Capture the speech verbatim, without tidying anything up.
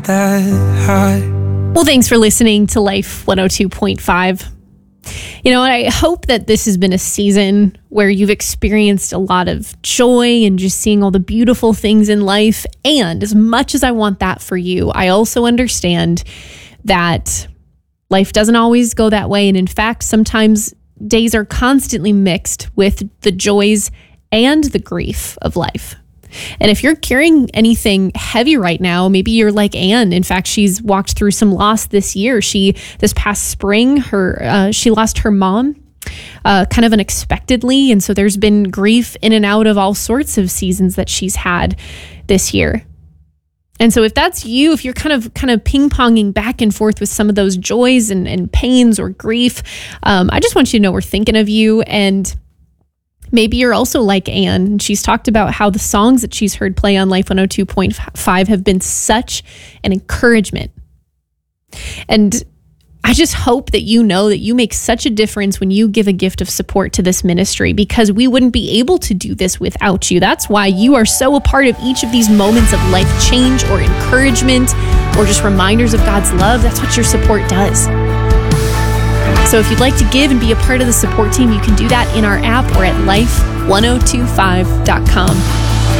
that high. Well, thanks for listening to Life one oh two point five. You know, I hope that this has been a season where you've experienced a lot of joy and just seeing all the beautiful things in life. And as much as I want that for you, I also understand that life doesn't always go that way. And in fact, sometimes days are constantly mixed with the joys and the grief of life. And if you're carrying anything heavy right now, maybe you're like Anne. In fact, she's walked through some loss this year. She, this past spring, her uh, she lost her mom uh, kind of unexpectedly. And so there's been grief in and out of all sorts of seasons that she's had this year. And so if that's you, if you're kind of kind of ping-ponging back and forth with some of those joys and, and pains or grief, um, I just want you to know we're thinking of you. And maybe you're also like Anne. She's talked about how the songs that she's heard play on Life one oh two point five have been such an encouragement. And I just hope that you know that you make such a difference when you give a gift of support to this ministry, because we wouldn't be able to do this without you. That's why you are so a part of each of these moments of life change or encouragement or just reminders of God's love. That's what your support does. So if you'd like to give and be a part of the support team, you can do that in our app or at life ten twenty-five dot com.